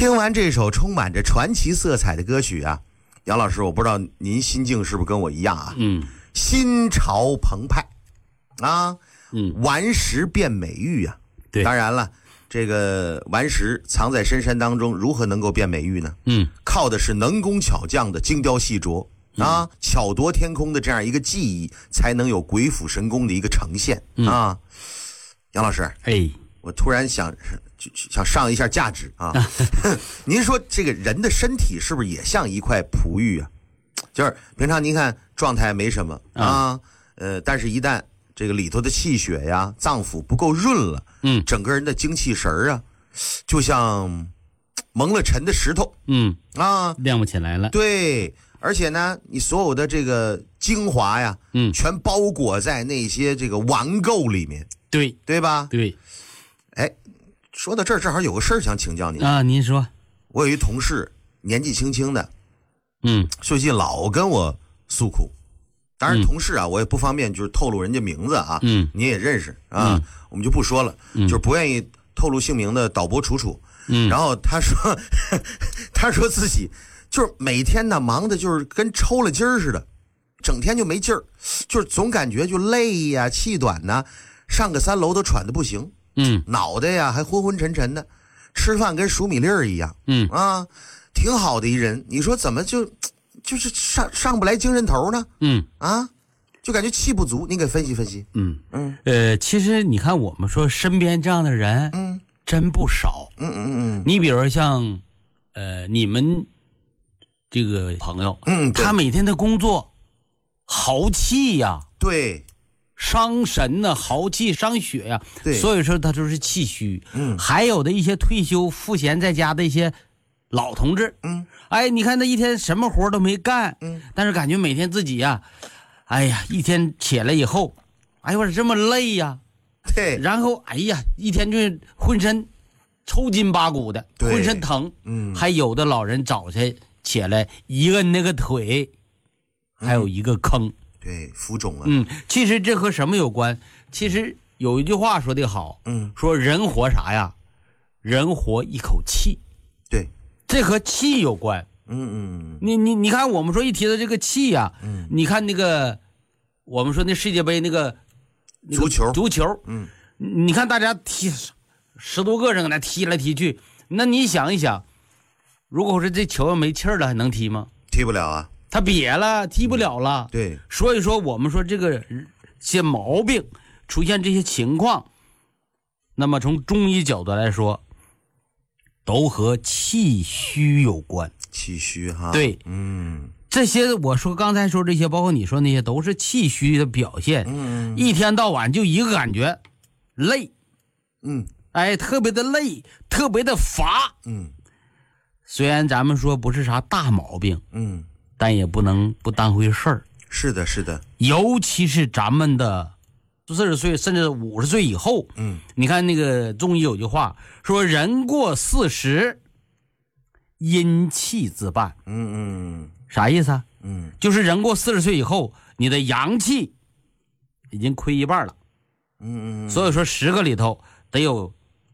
听完这首充满着传奇色彩的歌曲啊，杨老师，我不知道您心境是不是跟我一样啊？心潮澎湃啊，顽石变美玉啊。 对， 当然了，这个顽石藏在深山当中，如何能够变美玉呢？靠的是能工巧匠的精雕细琢啊，巧夺天工的这样一个技艺，才能有鬼斧神工的一个呈现啊。杨老师，我突然想上一下价值啊。您说这个人的身体是不是也像一块璞玉啊？就是平常您看状态没什么啊，但是一旦这个里头的气血呀、脏腑不够润了，整个人的精气神啊，就像蒙了尘的石头， 亮不起来了。 对，而且呢，你所有的这个精华呀，全包裹在那些这个顽垢里面，对吧？ 对。 哎，说到这儿，正好有个事儿想请教您啊。您说， 我有一同事年纪轻轻的，最近老跟我诉苦。当然，同事啊，我也不方便就是透露人家名字啊，您也认识啊，我们就不说了，就是不愿意透露姓名的导播楚楚。然后他说自己就是每天呢忙的就是跟抽了筋儿似的，整天就没劲儿，就是总感觉就累呀、气短呐，上个3楼都喘得不行，脑袋呀还昏昏沉沉的，吃饭跟数米粒儿一样，挺好的一人，你说怎么就是上不来精神头呢？就感觉气不足，你给分析分析。 其实你看我们说身边这样的人，真不少。你比如像你们这个朋友，他每天的工作豪气呀， 对， 伤神呢，豪气伤血呀， 对， 所以说他就是气虚。还有的一些退休赋闲在家的一些老同志，你看他一天什么活都没干，但是感觉每天自己呀，一天起来以后，我这么累呀， 对， 然后一天就是浑身抽筋扒骨的，浑身疼，还有的老人早晨起来一摁那个腿，还有一个坑， 对，浮肿啊， 其实这和什么有关？其实有一句话说得好，说人活啥呀？人活一口气， 对， 这和气有关。你看，我们说一提到这个气呀，你看那个我们说那世界杯那个足球， 你看大家踢10多个人搁那踢来踢去，那你想一想，如果说这球要没气儿了，还能踢吗？ 踢不了啊， 他瘪了，踢不了了。 对， 所以说我们说这个些毛病出现这些情况，那么从中医角度来说，都和气虚有关。 气虚哈， 对，这些我说刚才说这些，包括你说那些，都是气虚的表现。一天到晚就一个感觉，累，特别的累，特别的乏。虽然咱们说不是啥大毛病，但也不能不当回事儿。 是的，是的， 尤其是咱们的40岁甚至50岁以后，你看那个中医有句话说，人过40，阴气自半。啥意思啊？就是人过40岁以后，你的阳气已经亏一半了。所以说10个里头得有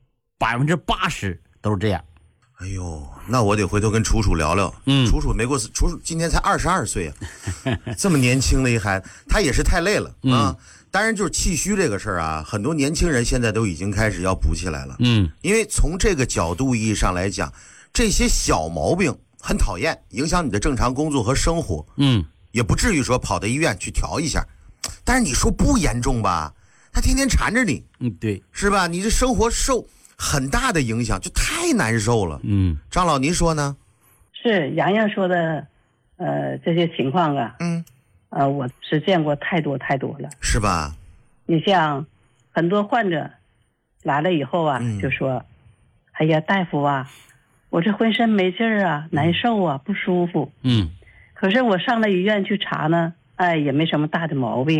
80%都是这样。 哎呦，那我得回头跟楚楚聊聊。楚楚今年才22岁啊，这么年轻的一孩子，他也是太累了啊。当然，就是气虚这个事儿啊，很多年轻人现在都已经开始要补起来了。因为从这个角度意义上来讲，这些小毛病很讨厌，影响你的正常工作和生活。也不至于说跑到医院去调一下，但是你说不严重吧，他天天缠着你， 对， 是吧？你这生活受很大的影响，就太难受了。张老，您说呢？ 是洋洋说的，这些情况啊，我是见过太多了， 是吧？ 你像很多患者来了以后啊，就说，哎呀，大夫啊，我这浑身没劲儿啊，难受啊，不舒服。可是我上了医院去查呢，也没什么大的毛病。